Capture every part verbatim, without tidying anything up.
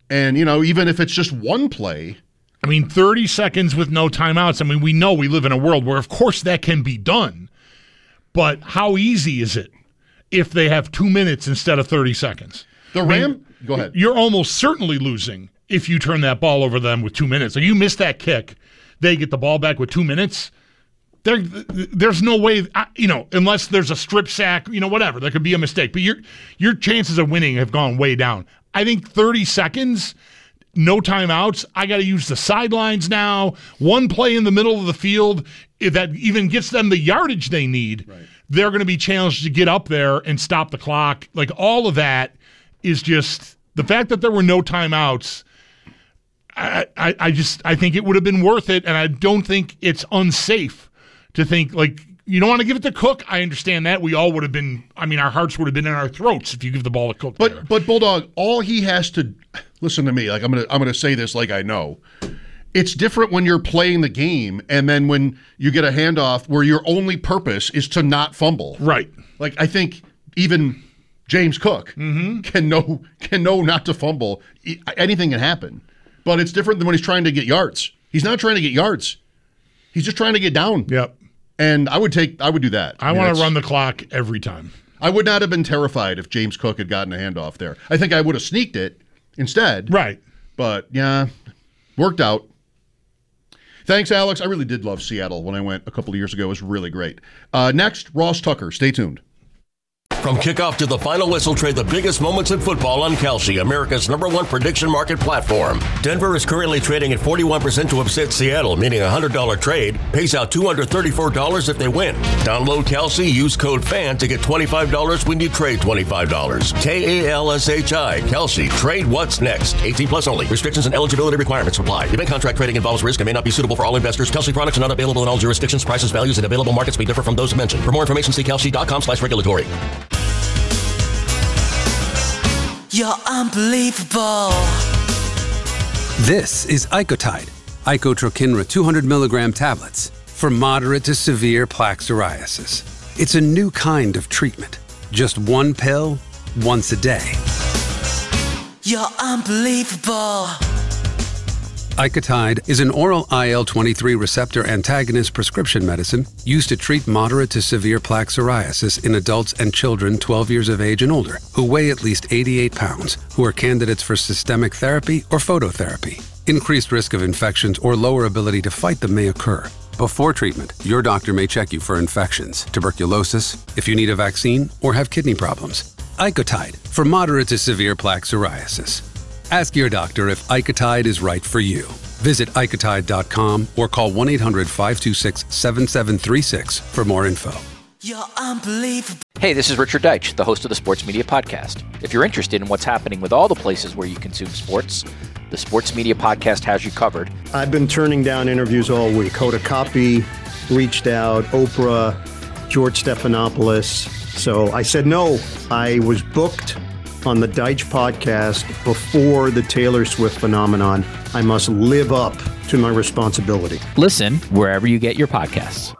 And, you know, even if it's just one play. I mean, thirty seconds with no timeouts. I mean, we know we live in a world where, of course, that can be done. But how easy is it if they have two minutes instead of thirty seconds? The Ram, I mean, go ahead. You're almost certainly losing if you turn that ball over to them with two minutes. If you miss that kick, they get the ball back with two minutes. There, there's no way, you know, unless there's a strip sack, you know, whatever. There could be a mistake. But your your chances of winning have gone way down. I think thirty seconds, no timeouts. I got to use the sidelines now. One play in the middle of the field that even gets them the yardage they need. Right. They're going to be challenged to get up there and stop the clock. Like, all of that is just the fact that there were no timeouts. I, I, I just I think it would have been worth it, and I don't think it's unsafe to think, like, you don't want to give it to Cook. I understand that. We all would have been, I mean, our hearts would have been in our throats if you give the ball to Cook. But there. but Bulldog, all he has to listen to me. Like, I'm gonna I'm gonna say this like I know. It's different when you're playing the game, and then when you get a handoff where your only purpose is to not fumble. Right. Like, I think even James Cook mm-hmm. can know can know not to fumble. Anything can happen. But it's different than when he's trying to get yards. He's not trying to get yards. He's just trying to get down. Yep. And I would take I would do that. I, I mean, want to run the clock every time. I would not have been terrified if James Cook had gotten a handoff there. I think I would have sneaked it instead. Right. But, yeah, worked out. Thanks, Alex. I really did love Seattle when I went a couple of years ago. It was really great. Uh, next, Ross Tucker. Stay tuned. From kickoff to the final whistle, trade the biggest moments in football on Kalshi, America's number one prediction market platform. Denver is currently trading at forty-one percent to upset Seattle, meaning a one hundred dollars trade pays out two hundred thirty-four dollars if they win. Download Kalshi, use code FAN to get twenty-five dollars when you trade twenty-five dollars. K A L S H I, Kalshi. Trade what's next. eighteen plus only. Restrictions and eligibility requirements apply. Event contract trading involves risk and may not be suitable for all investors. Kalshi products are not available in all jurisdictions. Prices, values, and available markets may differ from those mentioned. For more information, see kalshi.com slash regulatory. You're unbelievable. This is Icotide, Icotrokinra two hundred milligram tablets for moderate to severe plaque psoriasis. It's a new kind of treatment. Just one pill, once a day. You're unbelievable. Icotide is an oral I L twenty-three receptor antagonist prescription medicine used to treat moderate to severe plaque psoriasis in adults and children twelve years of age and older who weigh at least eighty-eight pounds, who are candidates for systemic therapy or phototherapy. Increased risk of infections or lower ability to fight them may occur. Before treatment, your doctor may check you for infections, tuberculosis, if you need a vaccine, or have kidney problems. Icotide for moderate to severe plaque psoriasis. Ask your doctor if Icotide is right for you. Visit Icotide dot com or call one eight hundred five two six seven seven three six for more info. You're unbelievable. Hey, this is Richard Deitch, the host of the Sports Media Podcast. If you're interested in what's happening with all the places where you consume sports, the Sports Media Podcast has you covered. I've been turning down interviews all week. Coda Copy reached out, Oprah, George Stephanopoulos. So I said no. I was booked on the Deitch podcast before the Taylor Swift phenomenon. I must live up to my responsibility. Listen wherever you get your podcasts.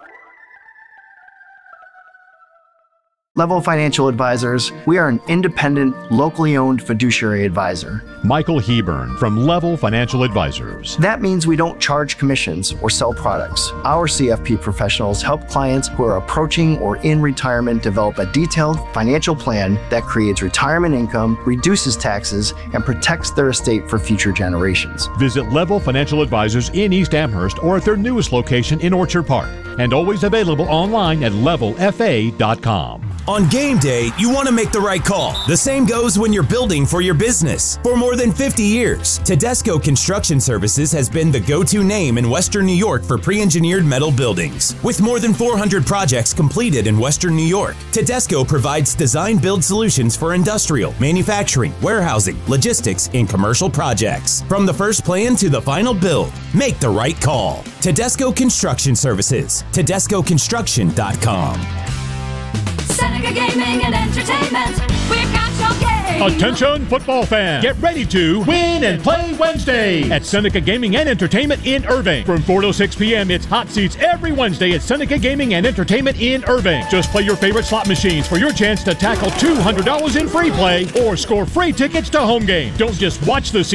Level Financial Advisors, we are an independent, locally owned fiduciary advisor. Michael Hebern from Level Financial Advisors. That means we don't charge commissions or sell products. Our C F P professionals help clients who are approaching or in retirement develop a detailed financial plan that creates retirement income, reduces taxes, and protects their estate for future generations. Visit Level Financial Advisors in East Amherst or at their newest location in Orchard Park, and always available online at level f a dot com. On game day, you want to make the right call. The same goes when you're building for your business. For more than fifty years, Tedesco Construction Services has been the go-to name in Western New York for pre-engineered metal buildings. With more than four hundred projects completed in Western New York, Tedesco provides design-build solutions for industrial, manufacturing, warehousing, logistics, and commercial projects. From the first plan to the final build, make the right call. Tedesco Construction Services, Tedesco Construction dot com. Seneca Gaming and Entertainment, we've got your game. Attention football fans, get ready to win and play Wednesday at Seneca Gaming and Entertainment in Irving. From four to six p.m., it's hot seats every Wednesday at Seneca Gaming and Entertainment in Irving. Just play your favorite slot machines for your chance to tackle two hundred dollars in free play or score free tickets to home games. Don't just watch the